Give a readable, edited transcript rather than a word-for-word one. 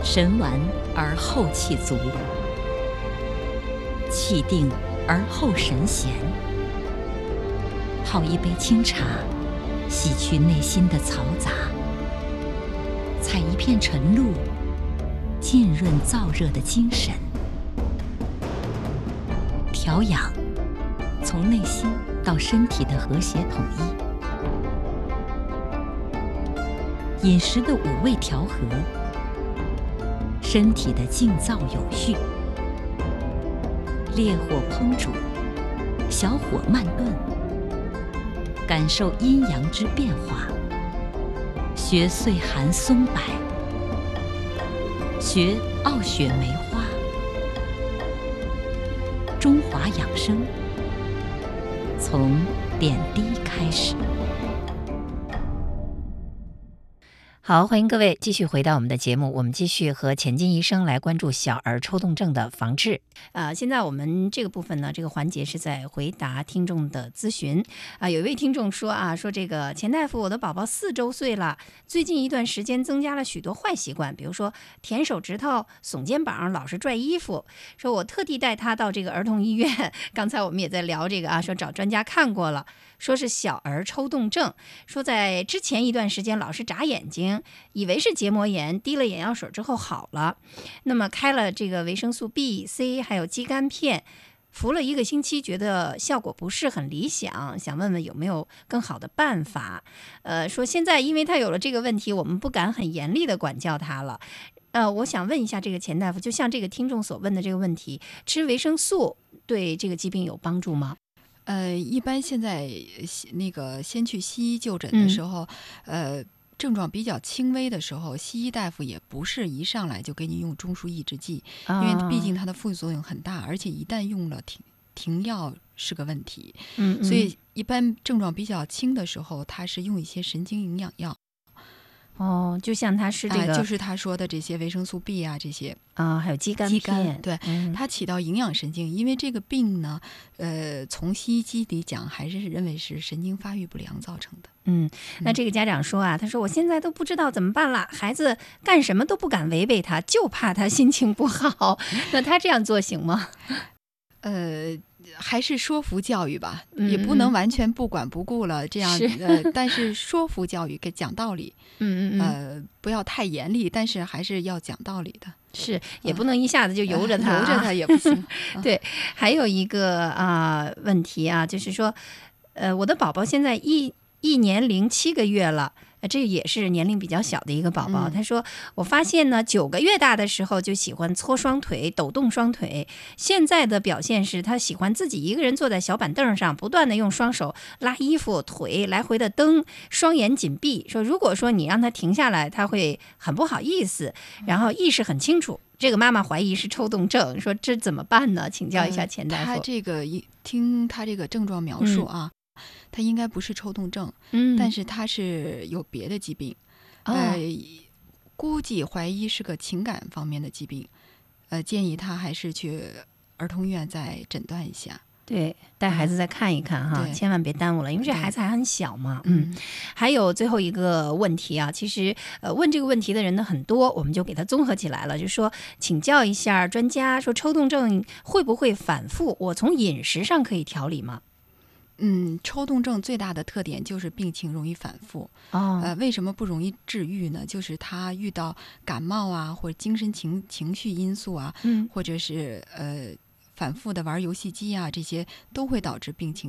神完而后气足，气定而后神闲。泡一杯清茶，洗去内心的嘈杂；采一片晨露，浸润燥热的精神。调养，从内心到身体的和谐统一；饮食的五味调和，身体的静躁有序。烈火烹煮，小火慢炖，感受阴阳之变化。学岁寒松柏，学傲雪梅花。中华养生，从点滴开始。 好，欢迎各位继续回到我们的节目，我们继续和钱金医生来关注小儿抽动症的防治。现在我们这个部分呢，这个环节是在回答听众的咨询。有一位听众说说这个钱大夫，我的宝宝4周岁了，最近一段时间增加了许多坏习惯，比如说舔手指头、耸肩膀、老是拽衣服。说我特地带他到这个儿童医院，刚才我们也在聊这个说找专家看过了，说是小儿抽动症，说在之前一段时间老是眨眼睛，以为是结膜炎，滴了眼药水之后好了，那么开了这个维生素 B、C 还有肌酐片，服了1个星期，觉得效果不是很理想，想问问有没有更好的办法。说现在因为他有了这个问题，我们不敢很严厉的管教他了。我想问一下这个钱大夫，就像这个听众所问的这个问题，吃维生素对这个疾病有帮助吗？ 一般现在那个先去西医就诊的时候，症状比较轻微的时候，西医大夫也不是一上来就给你用中枢抑制剂，因为毕竟它的副作用很大，而且一旦用了停药是个问题。所以一般症状比较轻的时候，它是用一些神经营养药。 就像他是这个， 就是他说的这些维生素 B 啊，这些还有肌酐片， 对，它起到营养神经。因为这个病呢，从西医机理讲，还是认为是神经发育不良造成的。 那这个家长说他说我现在都不知道怎么办了，孩子干什么都不敢违背他，就怕他心情不好。那他这样做行吗？ 还是说服教育吧，也不能完全不管不顾了这样。但是说服教育，给讲道理。不要太严厉，但是还是要讲道理的。 是，也不能一下子就由着他， 由着他也不行。 对，还有一个问题就是说，我的宝宝现在一年07个月了。这也是年龄比较小的一个宝宝。他说我发现呢9个月大的时候就喜欢搓双腿，抖动双腿，现在的表现是他喜欢自己一个人坐在小板凳上，不断的用双手拉衣服，腿来回的蹬，双眼紧闭。说如果说你让他停下来，他会很不好意思，然后意识很清楚。这个妈妈怀疑是抽动症，说这怎么办呢？请教一下钱大夫。 他这个听他这个症状描述他应该不是抽动症，但是他是有别的疾病，估计怀疑是个情感方面的疾病，建议他还是去儿童医院再诊断一下。 对，带孩子再看一看千万别耽误了，因为这孩子还很小嘛。还有最后一个问题其实问这个问题的人呢很多，我们就给他综合起来了，就说请教一下专家，说抽动症会不会反复？我从饮食上可以调理吗？ 抽动症最大的特点就是病情容易反复。为什么不容易治愈呢？就是他遇到感冒或者精神情绪因素或者是反复的玩游戏机这些都会导致病情